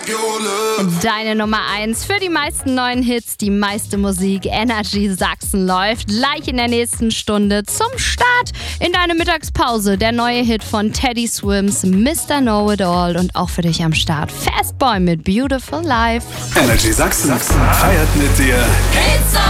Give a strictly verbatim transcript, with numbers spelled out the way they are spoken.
Deine Nummer eins für die meisten neuen Hits, die meiste Musik. Energy Sachsen läuft gleich in der nächsten Stunde zum Start in deine Mittagspause. Der neue Hit von Teddy Swims, Mister Know-It-All, und auch für dich am Start Fastboy mit Beautiful Life. Energy Sachsen feiert mit dir. It's